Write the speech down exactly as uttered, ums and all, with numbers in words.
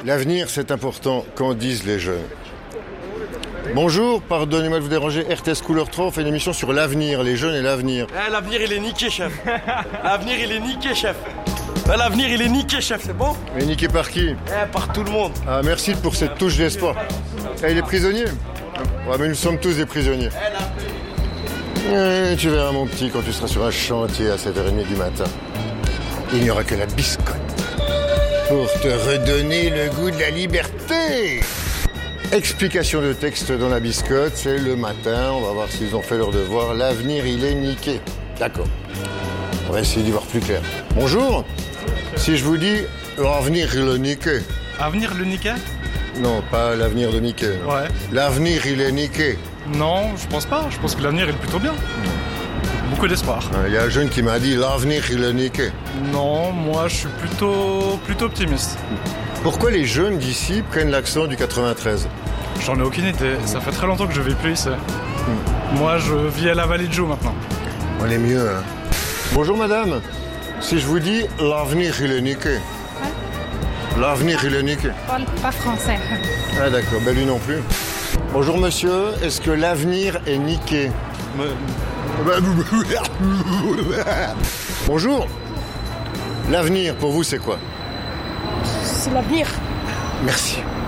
L'avenir, c'est important, qu'en disent les jeunes. Bonjour, pardonnez-moi de vous déranger, R T S Couleur trois, on fait une émission sur l'avenir, les jeunes et l'avenir. Eh, l'avenir, il est niqué, chef. L'avenir, il est niqué, chef. Eh, l'avenir, il est niqué, chef, c'est bon? Mais niqué par qui? Eh, par tout le monde. Ah, merci pour cette touche d'espoir. Eh, il est prisonnier? Ouais, mais nous sommes tous des prisonniers. Eh, tu verras, mon petit, quand tu seras sur un chantier à sept heures trente du matin. Il n'y aura que la biscotte pour te redonner le goût de la liberté. Explication de texte dans la biscotte, c'est le matin, on va voir s'ils ont fait leur devoir. L'avenir, il est niqué. D'accord. On va essayer d'y voir plus clair. Bonjour. Si je vous dis l'avenir, il est niqué. Avenir le niqué? Non, pas l'avenir de Mickey. Non. Ouais. L'avenir, il est niqué. Non, je pense pas. Je pense que l'avenir est plutôt bien. Beaucoup d'espoir. Il y a un jeune qui m'a dit l'avenir, il est niqué. Non, moi je suis plutôt, plutôt optimiste. Pourquoi les jeunes d'ici prennent l'accent du quatre-vingt-treize? J'en ai aucune idée. Ça fait très longtemps que je vis plus ici. Hmm. Moi je vis à la Vallée de Joux maintenant. On est mieux, hein. Bonjour madame. Si je vous dis l'avenir, il est niqué. Hein? L'avenir, il est niqué. Parle pas français. Ah d'accord, ben lui non plus. Bonjour monsieur, est-ce que l'avenir est niqué? Bonjour. L'avenir, pour vous, c'est quoi? C'est l'avenir. Merci.